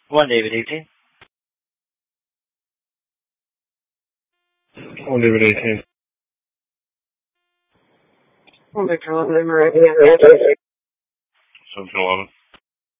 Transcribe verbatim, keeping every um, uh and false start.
One David eighteen. One David eighteen. One Victor eleven, I'm right. Seven eleven.